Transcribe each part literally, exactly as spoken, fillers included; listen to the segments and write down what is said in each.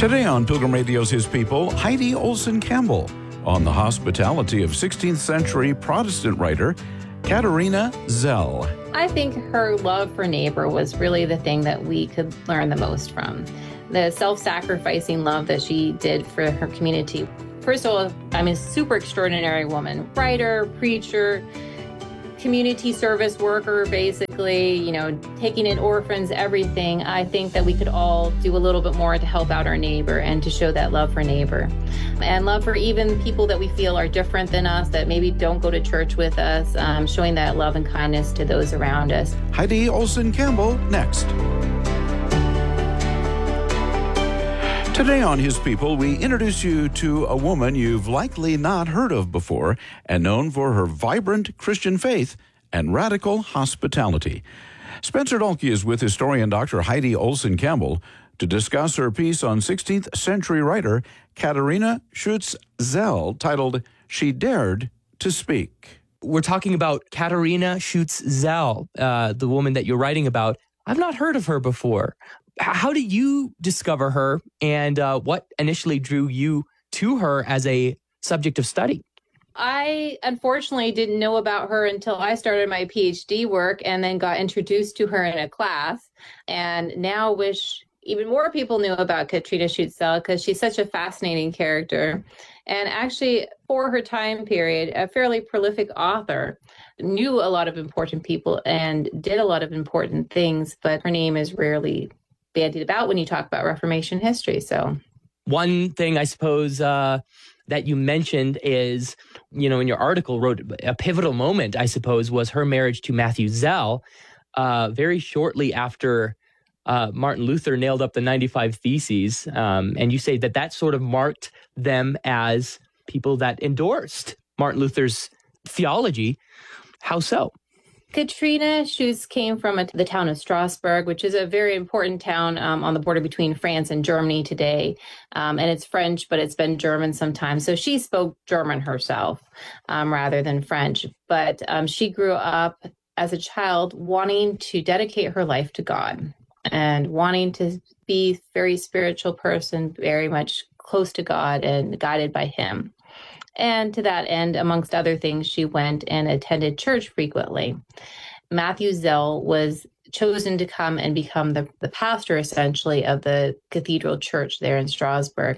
Today on Pilgrim Radio's His People, Heidi Olson Campbell on the hospitality of sixteenth century Protestant writer Katharina Zell. I think her love for neighbor was really the thing that we could learn the most from. The self-sacrificing love that she did for her community. First of all, I'm a super extraordinary woman, writer, preacher, community service worker, basically, you know, taking in orphans, everything. I think that we could all do a little bit more to help out our neighbor and to show that love for neighbor. And love for even people that we feel are different than us, that maybe don't go to church with us, um, showing that love and kindness to those around us. Heidi Olson Campbell next. Today on His People, we introduce you to a woman you've likely not heard of before and known for her vibrant Christian faith and radical hospitality. Spencer Dahlke is with historian Doctor Heidi Olson Campbell to discuss her piece on sixteenth century writer Katharina Schütz-Zell titled She Dared to Speak. We're talking about Katharina Schütz-Zell, uh, the woman that you're writing about. I've not heard of her before. How did you discover her, and uh, what initially drew you to her as a subject of study? I unfortunately didn't know about her until I started my PhD work and then got introduced to her in a class, and now wish even more people knew about Katharina Schütz-Zell because she's such a fascinating character. And actually, for her time period, a fairly prolific author, knew a lot of important people and did a lot of important things, but her name is rarely bandied about when you talk about Reformation history. So one thing I suppose uh, that you mentioned is, you know, in your article wrote a pivotal moment, I suppose, was her marriage to Matthew Zell uh, very shortly after uh, Martin Luther nailed up the ninety-five Theses. Um, and you say that that sort of marked them as people that endorsed Martin Luther's theology. How so? Katharina Schütz came from a, the town of Strasbourg, which is a very important town um, on the border between France and Germany today. Um, and it's French, but it's been German sometimes. So she spoke German herself um, rather than French. But um, she grew up as a child wanting to dedicate her life to God and wanting to be a very spiritual person, very much close to God and guided by Him. And to that end, amongst other things, she went and attended church frequently. Matthew Zell was chosen to come and become the, the pastor, essentially, of the cathedral church there in Strasbourg,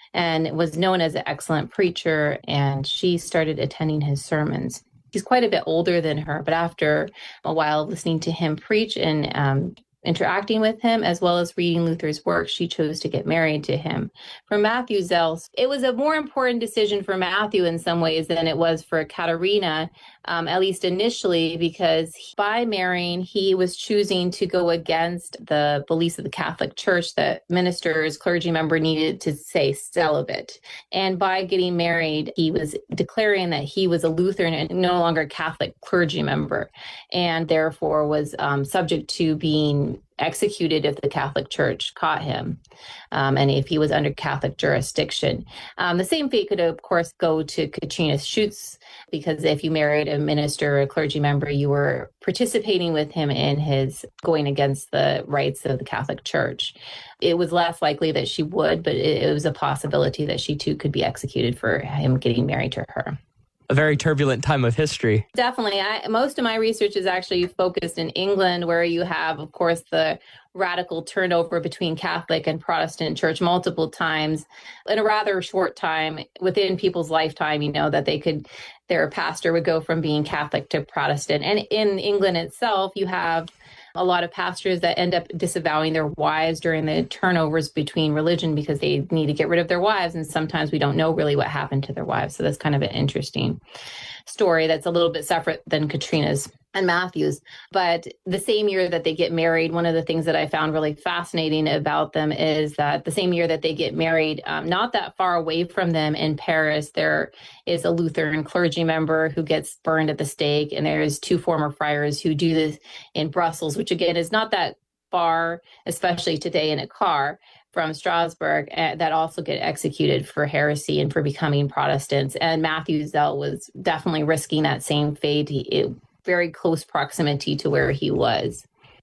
and was known as an excellent preacher, and she started attending his sermons. He's quite a bit older than her, but after a while listening to him preach and um, interacting with him, as well as reading Luther's work, she chose to get married to him. For Matthew Zell, it was a more important decision for Matthew in some ways than it was for Katharina, um, at least initially, because by marrying, he was choosing to go against the beliefs of the Catholic Church that ministers, clergy member needed to stay celibate. And by getting married, he was declaring that he was a Lutheran and no longer a Catholic clergy member, and therefore was um, subject to being executed if the Catholic Church caught him, um, and if he was under Catholic jurisdiction. Um, the same fate could, of course, go to Katharina Schütz, because if you married a minister or a clergy member, you were participating with him in his going against the rights of the Catholic Church. It was less likely that she would, but it, it was a possibility that she too could be executed for him getting married to her. A very turbulent time of history. Definitely. I, most of my research is actually focused in England, where you have, of course, the radical turnover between Catholic and Protestant church multiple times in a rather short time within people's lifetime, you know, that they could, their pastor would go from being Catholic to Protestant. And in England itself, you have a lot of pastors that end up disavowing their wives during the turnovers between religion because they need to get rid of their wives. And sometimes we don't know really what happened to their wives. So that's kind of an interesting story that's a little bit separate than Katharina's and Matthew's. But the same year that they get married, one of the things that I found really fascinating about them is that the same year that they get married, um, not that far away from them in Paris, there is a Lutheran clergy member who gets burned at the stake. And there's two former friars who do this in Brussels, which again is not that far, especially today in a car from Strasbourg, uh, that also get executed for heresy and for becoming Protestants. And Matthew Zell was definitely risking that same fate. He, it, very close proximity to where he was.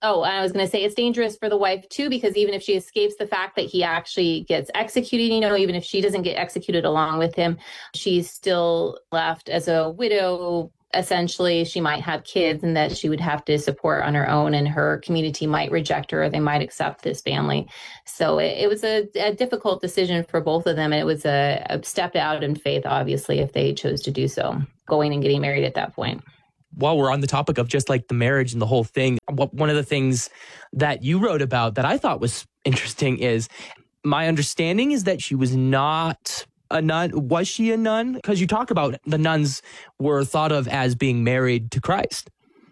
Oh, I was going to say it's dangerous for the wife too, because even if she escapes the fact that he actually gets executed, you know, even if she doesn't get executed along with him, she's still left as a widow. Essentially, she might have kids and that she would have to support on her own, and her community might reject her, or they might accept this family. So it, it was a, a difficult decision for both of them. And it was a, a step out in faith, obviously, if they chose to do so, going and getting married at that point. While we're on the topic of just like the marriage and the whole thing, one of the things that you wrote about that I thought was interesting is my understanding is that she was not a nun. Was she a nun? Because you talk about the nuns were thought of as being married to Christ.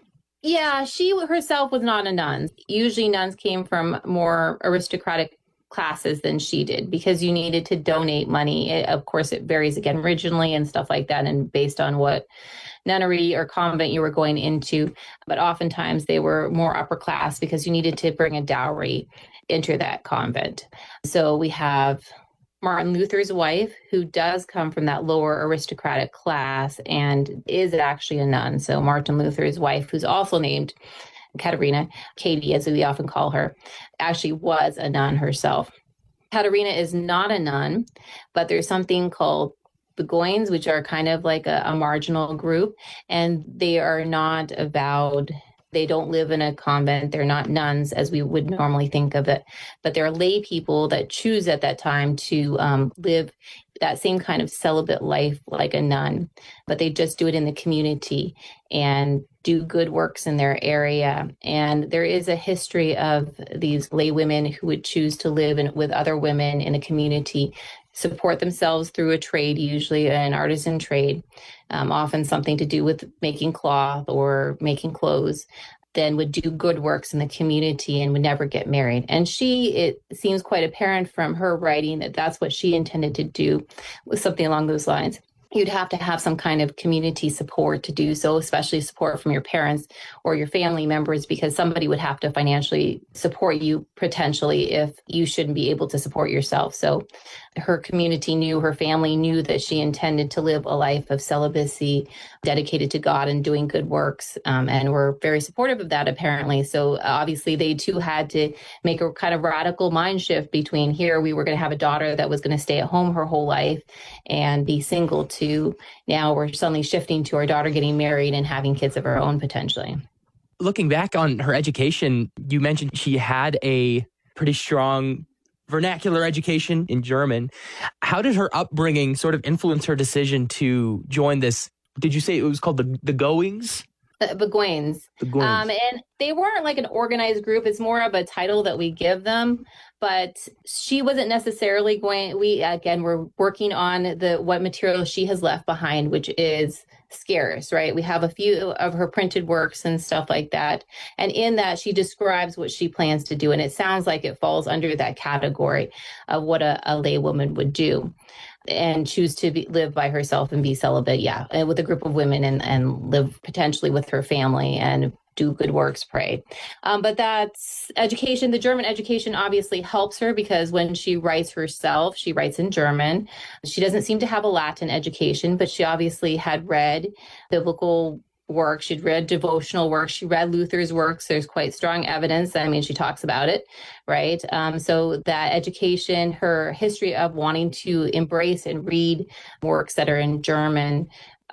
Yeah, she herself was not a nun. Usually nuns came from more aristocratic classes than she did because you needed to donate money. It, of course, it varies again regionally and stuff like that, and based on what nunnery or convent you were going into. But oftentimes they were more upper class because you needed to bring a dowry into that convent. So we have Martin Luther's wife, who does come from that lower aristocratic class and is actually a nun. So Martin Luther's wife, who's also named Katerina, Katie, as we often call her, actually was a nun herself. Katerina is not a nun, but there's something called Beguines, which are kind of like a, a marginal group, and they are not avowed. They don't live in a convent. They're not nuns as we would normally think of it, but they're lay people that choose at that time to um, live that same kind of celibate life like a nun, but they just do it in the community and do good works in their area. And there is a history of these lay women who would choose to live in, with other women in a community, support themselves through a trade, usually an artisan trade, um, often something to do with making cloth or making clothes, then would do good works in the community and would never get married. And she, it seems quite apparent from her writing that that's what she intended to do, was something along those lines. You'd have to have some kind of community support to do so, especially support from your parents or your family members, because somebody would have to financially support you potentially if you shouldn't be able to support yourself. So her community knew, her family knew that she intended to live a life of celibacy, dedicated to God and doing good works, um, and were very supportive of that, apparently. So obviously they too had to make a kind of radical mind shift between here we were going to have a daughter that was going to stay at home her whole life and be single, to now we're suddenly shifting to our daughter getting married and having kids of her own potentially. Looking back on her education, you mentioned she had a pretty strong vernacular education in German. How did her upbringing sort of influence her decision to join this? Did you say it was called the the Goings? The Beguines. Beguines. Um, and they weren't like an organized group. It's more of a title that we give them. But she wasn't necessarily going, we, again, we're working on the what material she has left behind, which is scarce, right? We have a few of her printed works and stuff like that. And in that, she describes what she plans to do. And it sounds like it falls under that category of what a, a lay woman would do and choose to be, live by herself and be celibate, yeah, and with a group of women and, and live potentially with her family and do good works, pray. Um, but that's education. The German education obviously helps her because when she writes herself, she writes in German. She doesn't seem to have a Latin education, but she obviously had read biblical work. She'd read devotional work. She read Luther's works. There's quite strong evidence. I mean, she talks about it, right? Um, so that education, her history of wanting to embrace and read works that are in German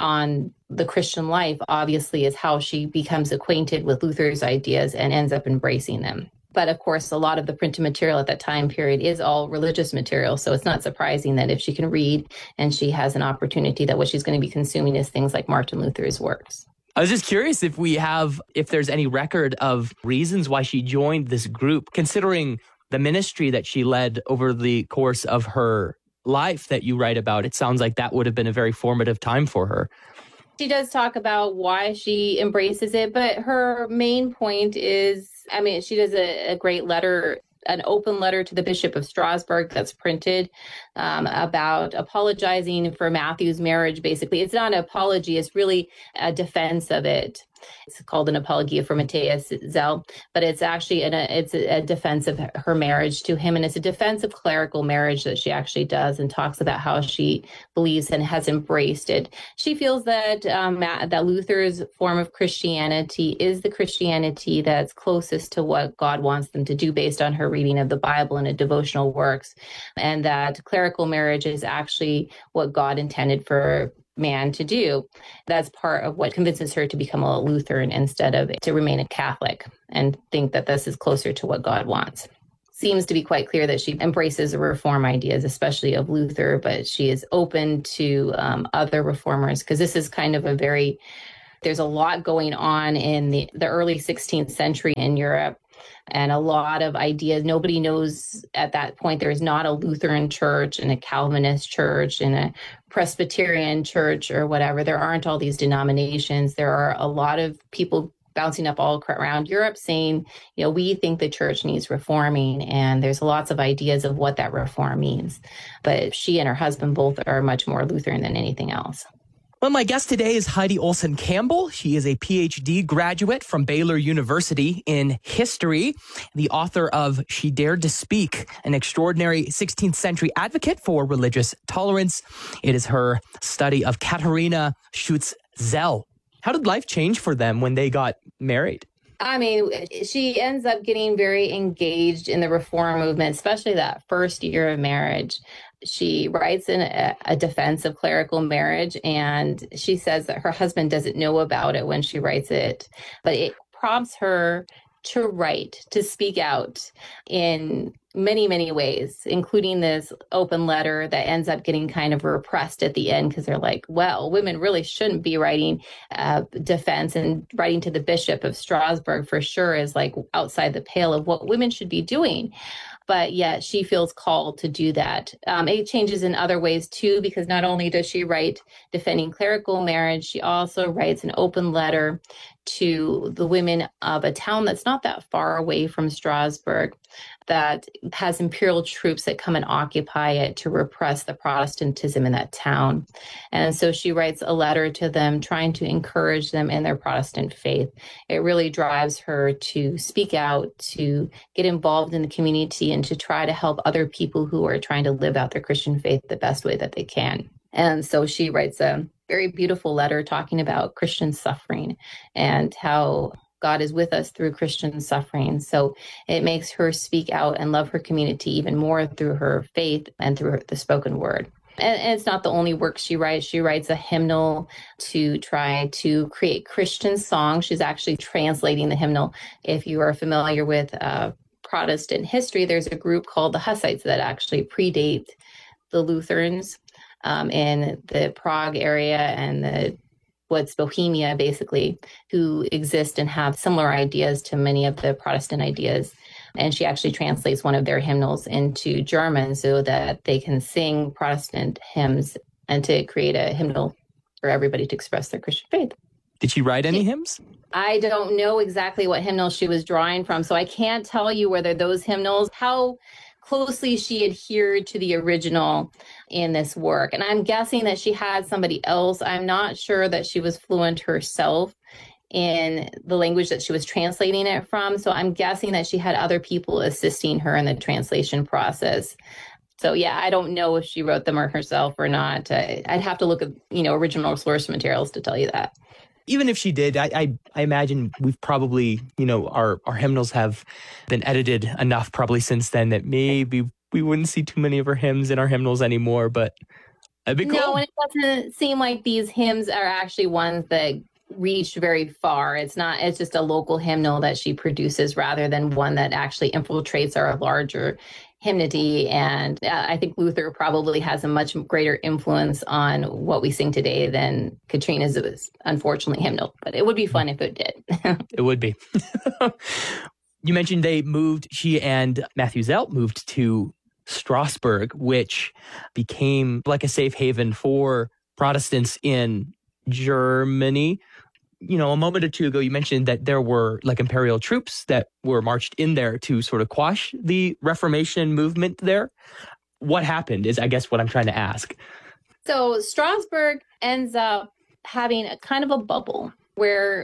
on the Christian life, obviously, is how she becomes acquainted with Luther's ideas and ends up embracing them. But of course, a lot of the printed material at that time period is all religious material. So it's not surprising that if she can read and she has an opportunity, that what she's going to be consuming is things like Martin Luther's works. I was just curious if we have, if there's any record of reasons why she joined this group, considering the ministry that she led over the course of her life that you write about. It sounds like that would have been a very formative time for her. She does talk about why she embraces it, but her main point is, I mean, she does a, a great letter, an open letter to the Bishop of Strasbourg that's printed um, about apologizing for Matthew's marriage, basically. It's not an apology, it's really a defense of it. It's called an Apologia for Matthias Zell, but it's actually an, a, it's a defense of her marriage to him. And it's a defense of clerical marriage that she actually does and talks about how she believes and has embraced it. She feels that um, that Luther's form of Christianity is the Christianity that's closest to what God wants them to do based on her reading of the Bible and a devotional works, and that clerical marriage is actually what God intended for man to do. That's part of what convinces her to become a Lutheran instead of to remain a Catholic and think that this is closer to what God wants. Seems to be quite clear that she embraces the reform ideas, especially of Luther, but she is open to um, other reformers, because this is kind of a very, there's a lot going on in the, the early sixteenth century in Europe. And a lot of ideas. Nobody knows at that point. There's not a Lutheran church and a Calvinist church and a Presbyterian church or whatever. There aren't all these denominations. There are a lot of people bouncing up all around Europe saying, you know, we think the church needs reforming. And there's lots of ideas of what that reform means. But she and her husband both are much more Lutheran than anything else. Well, my guest today is Heidi Olson Campbell. She is a P H D graduate from Baylor University in history, the author of She Dared to Speak, an extraordinary sixteenth century advocate for religious tolerance. It is her study of Katharina Schütz-Zell. How did life change for them when they got married? I mean, she ends up getting very engaged in the reform movement, especially that first year of marriage. She writes in a, a defense of clerical marriage, and she says that her husband doesn't know about it when she writes it, but it prompts her to write, to speak out in many, many ways, including this open letter that ends up getting kind of repressed at the end because they're like, well, women really shouldn't be writing uh, defense, and writing to the Bishop of Strasbourg for sure is like outside the pale of what women should be doing. But yet she feels called to do that. Um, it changes in other ways, too, because not only does she write defending clerical marriage, she also writes an open letter to the women of a town that's not that far away from Strasbourg, that has imperial troops that come and occupy it to repress the Protestantism in that town. And so she writes a letter to them trying to encourage them in their Protestant faith. It really drives her to speak out, to get involved in the community, and to try to help other people who are trying to live out their Christian faith the best way that they can. And so she writes a very beautiful letter talking about Christian suffering and how God is with us through Christian suffering. So it makes her speak out and love her community even more through her faith and through her, the spoken word. And, and it's not the only work she writes. She writes a hymnal to try to create Christian songs. She's actually translating the hymnal. If you are familiar with uh, Protestant history, there's a group called the Hussites that actually predate the Lutherans um, in the Prague area and the what's Bohemia, basically, who exist and have similar ideas to many of the Protestant ideas. And she actually translates one of their hymnals into German so that they can sing Protestant hymns and to create a hymnal for everybody to express their Christian faith. Did she write any hymns? I don't know exactly what hymnal she was drawing from, so I can't tell you whether those hymnals, how closely she adhered to the original in this work. And I'm guessing that she had somebody else. I'm not sure that she was fluent herself in the language that she was translating it from. So I'm guessing that she had other people assisting her in the translation process. So yeah, I don't know if she wrote them herself or not. I'd have to look at, you know, original source materials to tell you that. Even if she did, I, I I imagine we've probably, you know, our, our hymnals have been edited enough probably since then that maybe we wouldn't see too many of her hymns in our hymnals anymore, but that'd be cool. No, and it doesn't seem like these hymns are actually ones that reach very far. It's not, it's just a local hymnal that she produces rather than one that actually infiltrates our larger hymnody. And uh, I think Luther probably has a much greater influence on what we sing today than Katrina's, unfortunately, hymnal. But it would be fun if it did. It would be. You mentioned they moved, she and Matthew Zell moved to Strasbourg, which became like a safe haven for Protestants in Germany. You know, a moment or two ago, you mentioned that there were like imperial troops that were marched in there to sort of quash the Reformation movement there. What happened is, I guess, what I'm trying to ask. So Strasbourg ends up having a kind of a bubble where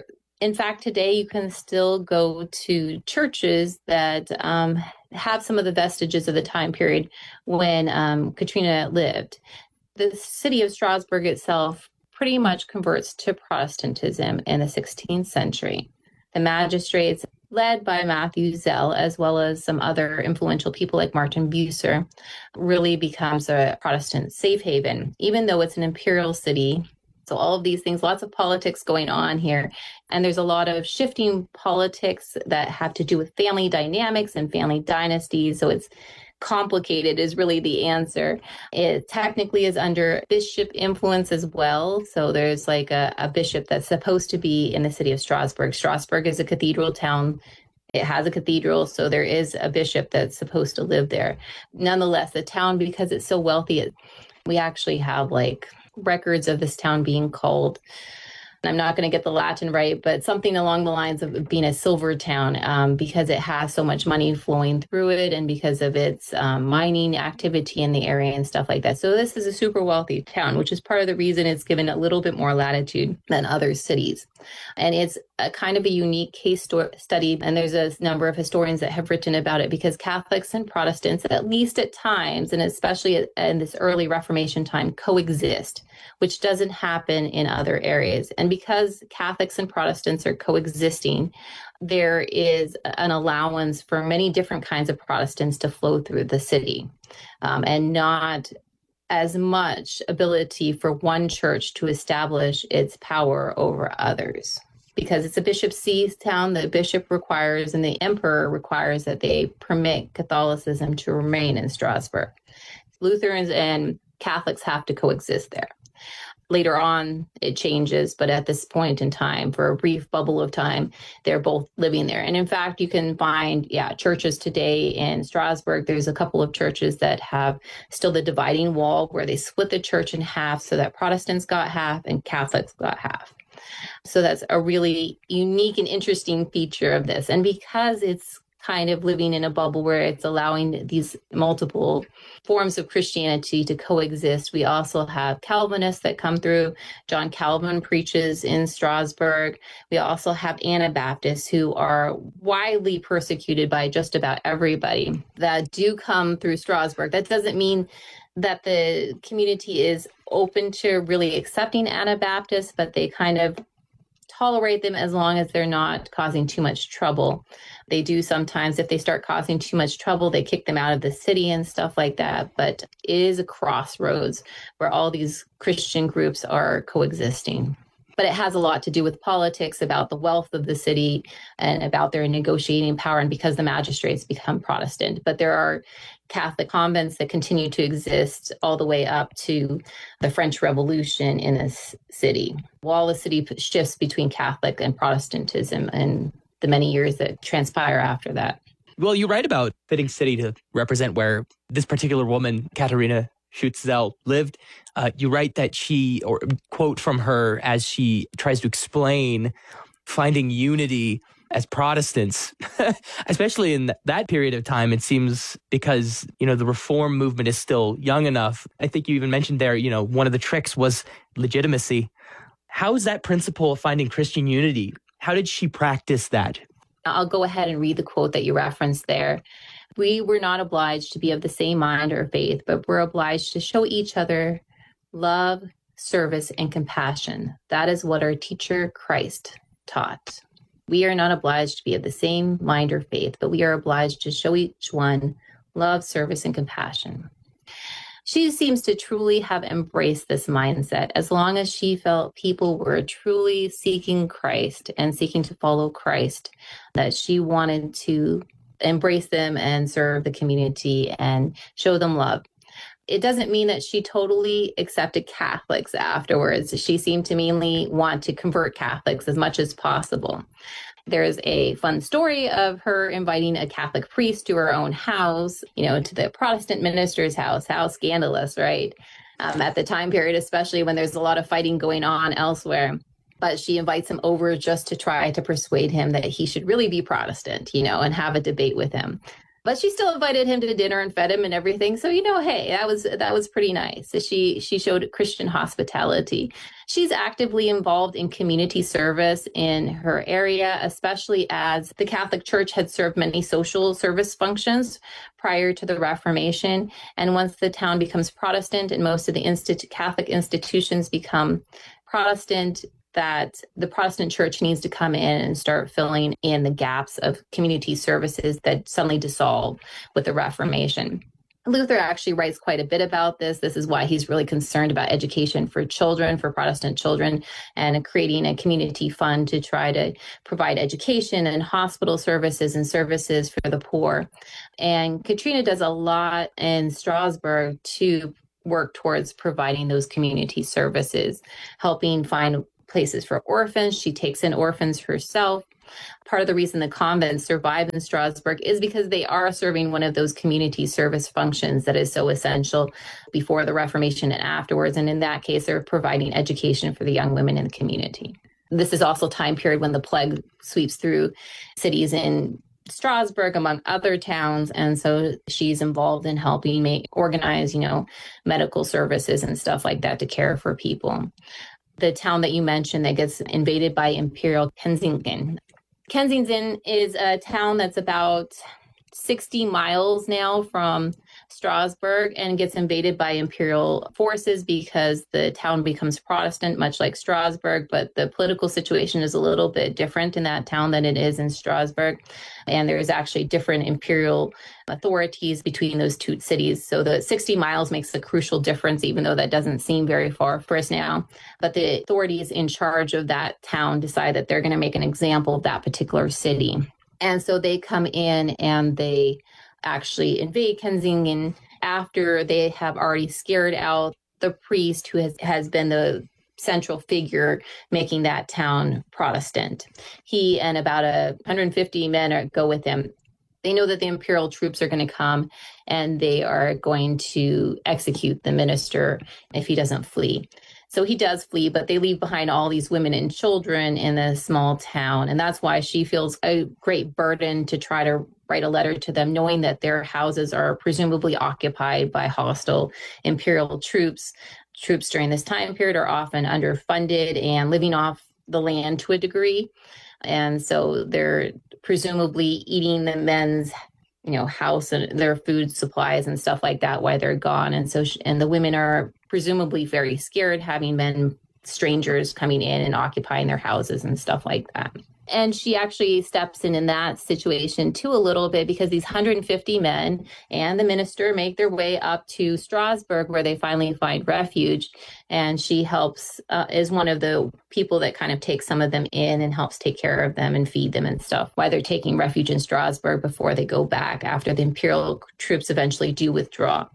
In fact, today you can still go to churches that um, have some of the vestiges of the time period when um, Katrina lived. The city of Strasbourg itself pretty much converts to Protestantism in the sixteenth century. The magistrates, led by Matthew Zell, as well as some other influential people like Martin Bucer, really becomes a Protestant safe haven, even though it's an imperial city. So all of these things, lots of politics going on here. And there's a lot of shifting politics that have to do with family dynamics and family dynasties. So it's complicated is really the answer. It technically is under bishop influence as well. So there's like a, a bishop that's supposed to be in the city of Strasbourg. Strasbourg is a cathedral town. It has a cathedral, so there is a bishop that's supposed to live there. Nonetheless, the town, because it's so wealthy, it, we actually have like records of this town being called, I'm not going to get the Latin right, but something along the lines of being a silver town um, because it has so much money flowing through it and because of its um, mining activity in the area and stuff like that. So this is a super wealthy town, which is part of the reason it's given a little bit more latitude than other cities. And it's a kind of a unique case sto- study. And there's a number of historians that have written about it because Catholics and Protestants, at least at times, and especially in this early Reformation time, coexist, which doesn't happen in other areas. And because Catholics and Protestants are coexisting, there is an allowance for many different kinds of Protestants to flow through the city, um, and not as much ability for one church to establish its power over others. Because it's a bishop see town, the bishop requires and the emperor requires that they permit Catholicism to remain in Strasbourg. Lutherans and Catholics have to coexist there. Later on, it changes, but at this point in time, for a brief bubble of time, they're both living there. And in fact, you can find, yeah, churches today in Strasbourg. There's a couple of churches that have still the dividing wall where they split the church in half so that Protestants got half and Catholics got half. So that's a really unique and interesting feature of this. And because it's kind of living in a bubble where it's allowing these multiple forms of Christianity to coexist, we also have Calvinists that come through. John Calvin preaches in Strasbourg. We also have Anabaptists who are widely persecuted by just about everybody that do come through Strasbourg. That doesn't mean that the community is open to really accepting Anabaptists, but they kind of tolerate them as long as they're not causing too much trouble. They do sometimes, if they start causing too much trouble, they kick them out of the city and stuff like that. But it is a crossroads where all these Christian groups are coexisting. But it has a lot to do with politics, about the wealth of the city and about their negotiating power, and because the magistrates become Protestant. But there are Catholic convents that continue to exist all the way up to the French Revolution in this city, while the city shifts between Catholic and Protestantism and the many years that transpire after that. Well, you write about fitting city to represent where this particular woman, Katharina Schutz-Zell, lived. Uh, you write that she, or quote from her as she tries to explain finding unity as Protestants, especially in that period of time, it seems, because, you know, the reform movement is still young enough. I think you even mentioned there, you know, one of the tricks was legitimacy. How is that principle of finding Christian unity? How did she practice that? I'll go ahead and read the quote that you referenced there. We were not obliged to be of the same mind or faith, but we're obliged to show each other love, service, and compassion. That is what our teacher Christ taught. We are not obliged to be of the same mind or faith, but we are obliged to show each one love, service, and compassion. She seems to truly have embraced this mindset as long as she felt people were truly seeking Christ and seeking to follow Christ, that she wanted to embrace them and serve the community and show them love. It doesn't mean that she totally accepted Catholics afterwards. She seemed to mainly want to convert Catholics as much as possible. There's a fun story of her inviting a Catholic priest to her own house, you know, to the Protestant minister's house. How scandalous, right? Um, at the time period, especially when there's a lot of fighting going on elsewhere. But she invites him over just to try to persuade him that he should really be Protestant, you know, and have a debate with him. But she still invited him to dinner and fed him and everything. So, you know, hey, that was that was pretty nice. So she she showed Christian hospitality. She's actively involved in community service in her area, especially as the Catholic Church had served many social service functions prior to the Reformation. And once the town becomes Protestant and most of the institu- Catholic institutions become Protestant, that the Protestant church needs to come in and start filling in the gaps of community services that suddenly dissolved with the Reformation. Luther actually writes quite a bit about this. This is why he's really concerned about education for children, for Protestant children, and creating a community fund to try to provide education and hospital services and services for the poor. And Katrina does a lot in Strasbourg to work towards providing those community services, helping find places for orphans. She takes in orphans herself. Part of the reason the convents survive in Strasbourg is because they are serving one of those community service functions that is so essential before the Reformation and afterwards. And in that case, they're providing education for the young women in the community. This is also time period when the plague sweeps through cities in Strasbourg, among other towns. And so she's involved in helping make, organize, you know, medical services and stuff like that to care for people. The town that you mentioned that gets invaded by Imperial Kensington. Kensington is a town that's about sixty miles now from Strasbourg and gets invaded by imperial forces because the town becomes Protestant, much like Strasbourg, but the political situation is a little bit different in that town than it is in Strasbourg. And there's actually different imperial authorities between those two cities. So the sixty miles makes a crucial difference, even though that doesn't seem very far for us now. But the authorities in charge of that town decide that they're going to make an example of that particular city. And so they come in and they actually invade Kensington after they have already scared out the priest who has, has been the central figure making that town Protestant. He and about a one hundred fifty men are, go with him. They know that the imperial troops are going to come and they are going to execute the minister if he doesn't flee. So he does flee, but they leave behind all these women and children in a small town. And that's why she feels a great burden to try to write a letter to them, knowing that their houses are presumably occupied by hostile imperial troops. Troops during this time period are often underfunded and living off the land to a degree. And so they're presumably eating the men's, you know, house and their food supplies and stuff like that while they're gone. And so, she, and the women are presumably very scared having men, strangers coming in and occupying their houses and stuff like that. And she actually steps in in that situation too a little bit because these one hundred fifty men and the minister make their way up to Strasbourg where they finally find refuge. And she helps, uh, is one of the people that kind of takes some of them in and helps take care of them and feed them and stuff while they're taking refuge in Strasbourg before they go back after the imperial troops eventually do withdraw,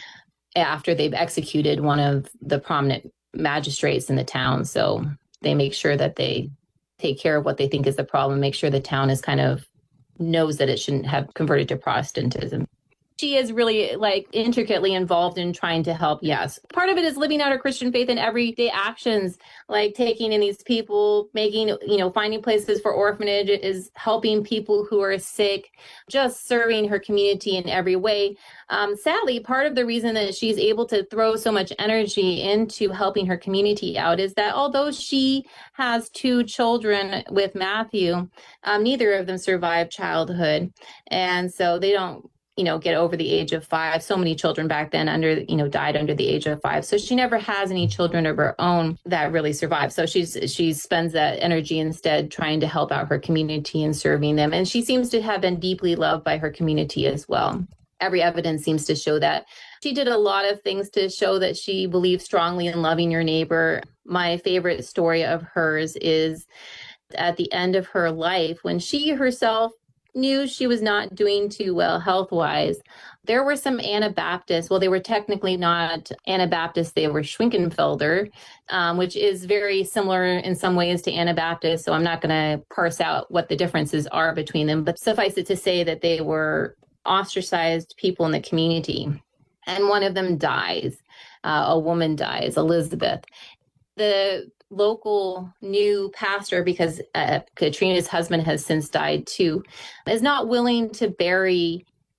after they've executed one of the prominent magistrates in the town. So they make sure that they take care of what they think is the problem, make sure the town is kind of knows that it shouldn't have converted to Protestantism. She is really like intricately involved in trying to help. Yes. Part of it is living out her Christian faith in everyday actions, like taking in these people, making, you know, finding places for orphanage, is helping people who are sick, just serving her community in every way. Um, sadly, part of the reason that she's able to throw so much energy into helping her community out is that although she has two children with Matthew, um, neither of them survived childhood. And so they don't, you know, get over the age of five. So many children back then under, you know, died under the age of five. So she never has any children of her own that really survive. So she's, she spends that energy instead trying to help out her community and serving them. And she seems to have been deeply loved by her community as well. Every evidence seems to show that. She did a lot of things to show that she believed strongly in loving your neighbor. My favorite story of hers is at the end of her life when she herself knew she was not doing too well health-wise. There were some Anabaptists. Well, they were technically not Anabaptists. They were Schwenkenfelder, um, which is very similar in some ways to Anabaptists. So I'm not going to parse out what the differences are between them. But suffice it to say that they were ostracized people in the community. And one of them dies. Uh, a woman dies, Elizabeth. The local new pastor, because uh, Katrina's husband has since died too, is not willing to bury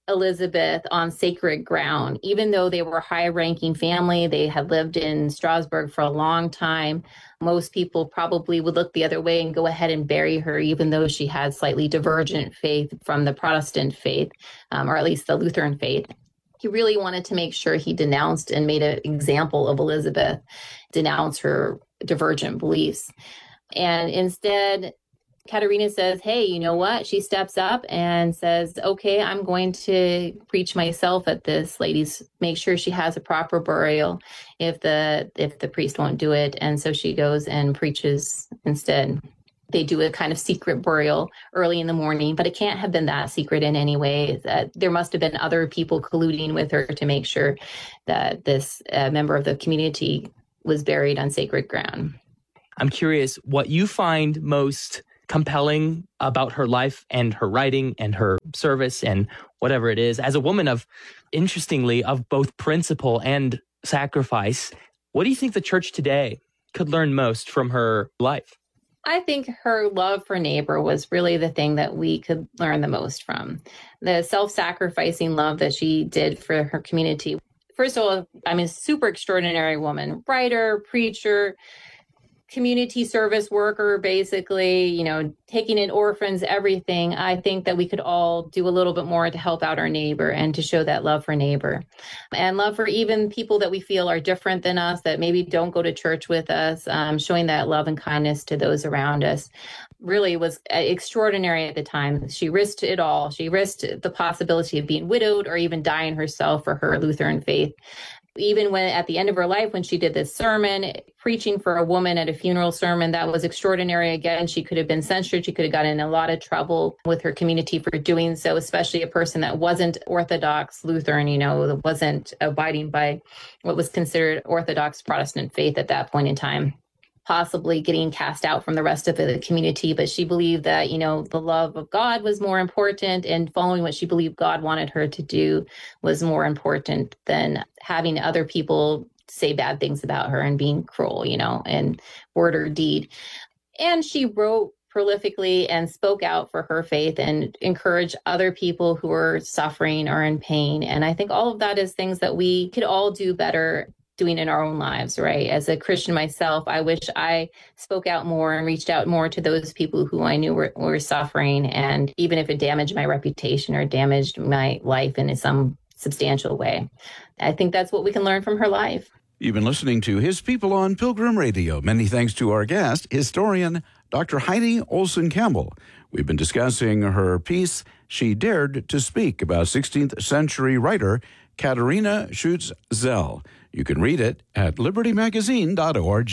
Elizabeth on sacred ground. Even though they were a high-ranking family, they had lived in Strasbourg for a long time, most people probably would look the other way and go ahead and bury her, even though she had slightly divergent faith from the Protestant faith, um, or at least the Lutheran faith. He really wanted to make sure he denounced and made an example of Elizabeth, denounce her divergent beliefs. And instead, Katerina says, hey, you know what? She steps up and says, okay, I'm going to preach myself at this lady's, make sure she has a proper burial if the if the priest won't do it. And so she goes and preaches instead. They do a kind of secret burial early in the morning, but it can't have been that secret in any way. That there must have been other people colluding with her to make sure that this uh, member of the community was buried on sacred ground. I'm curious what you find most compelling about her life and her writing and her service and whatever it is. As a woman of, interestingly, of both principle and sacrifice, what do you think the church today could learn most from her life? I think her love for neighbor was really the thing that we could learn the most from. The self-sacrificing love that she did for her community. First of all, I mean, super extraordinary woman, writer, preacher, community service worker, basically, you know, taking in orphans, everything. I think that we could all do a little bit more to help out our neighbor and to show that love for neighbor and love for even people that we feel are different than us, that maybe don't go to church with us, um, showing that love and kindness to those around us. Really was extraordinary at the time. She risked it all. She risked the possibility of being widowed or even dying herself for her Lutheran faith. Even when at the end of her life, when she did this sermon, preaching for a woman at a funeral sermon, that was extraordinary. Again, she could have been censured. She could have gotten in a lot of trouble with her community for doing so, especially a person that wasn't Orthodox Lutheran, you know, that wasn't abiding by what was considered Orthodox Protestant faith at that point in time, possibly getting cast out from the rest of the community. But she believed that, you know, the love of God was more important, and following what she believed God wanted her to do was more important than having other people say bad things about her and being cruel, you know, in word or deed. And she wrote prolifically and spoke out for her faith and encouraged other people who are suffering or in pain. And I think all of that is things that we could all do better doing in our own lives, right? As a Christian myself, I wish I spoke out more and reached out more to those people who I knew were, were suffering. And even if it damaged my reputation or damaged my life in some substantial way, I think that's what we can learn from her life. You've been listening to His People on Pilgrim Radio. Many thanks to our guest, historian Doctor Heidi Olson Campbell. We've been discussing her piece, She Dared to Speak, about sixteenth century writer Katerina Schutz-Zell. You can read it at liberty magazine dot org.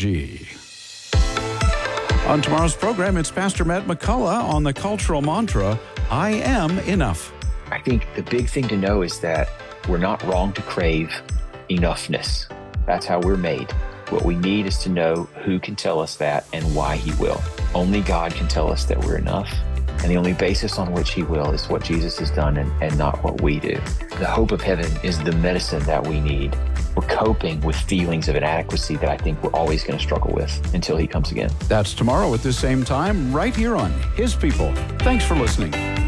On tomorrow's program, it's Pastor Matt McCullough on the cultural mantra, I am enough. I think the big thing to know is that we're not wrong to crave enoughness. That's how we're made. What we need is to know who can tell us that and why he will. Only God can tell us that we're enough. And the only basis on which he will is what Jesus has done and, and not what we do. The hope of heaven is the medicine that we need. We're coping with feelings of inadequacy that I think we're always going to struggle with until he comes again. That's tomorrow at the same time, right here on His People. Thanks for listening.